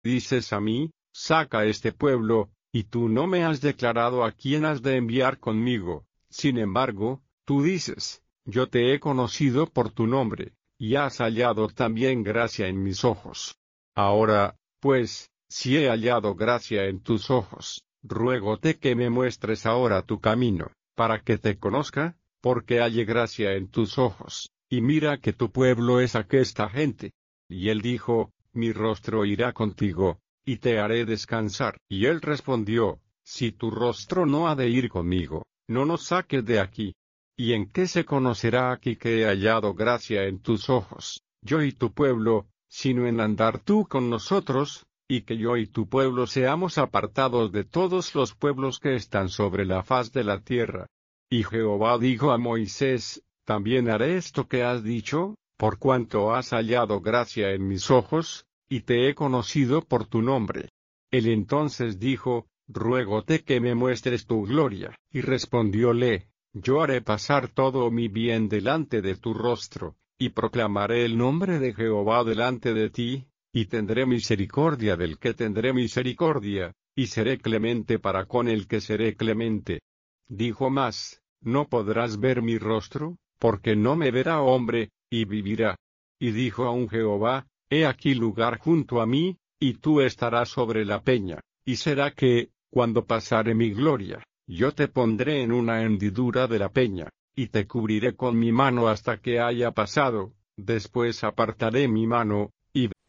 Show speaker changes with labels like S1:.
S1: dices a mí, saca este pueblo, y tú no me has declarado a quién has de enviar conmigo. Sin embargo, tú dices, yo te he conocido por tu nombre, y has hallado también gracia en mis ojos. Ahora, pues, si he hallado gracia en tus ojos, ruégote que me muestres ahora tu camino, para que te conozca, porque halle gracia en tus ojos, y mira que tu pueblo es aquesta gente. Y él dijo, mi rostro irá contigo, y te haré descansar. Y él respondió, si tu rostro no ha de ir conmigo, no nos saques de aquí. ¿Y en qué se conocerá aquí que he hallado gracia en tus ojos, yo y tu pueblo, sino en andar tú con nosotros, y que yo y tu pueblo seamos apartados de todos los pueblos que están sobre la faz de la tierra? Y Jehová dijo a Moisés, también haré esto que has dicho, por cuanto has hallado gracia en mis ojos, y te he conocido por tu nombre. Él entonces dijo, ruégote que me muestres tu gloria. Y respondióle, yo haré pasar todo mi bien delante de tu rostro, y proclamaré el nombre de Jehová delante de ti, y tendré misericordia del que tendré misericordia, y seré clemente para con el que seré clemente. Dijo más, no podrás ver mi rostro, porque no me verá hombre, y vivirá. Y dijo aún Jehová, he aquí lugar junto a mí, y tú estarás sobre la peña, y será que, cuando pasare mi gloria, yo te pondré en una hendidura de la peña, y te cubriré con mi mano hasta que haya pasado, después apartaré mi mano, y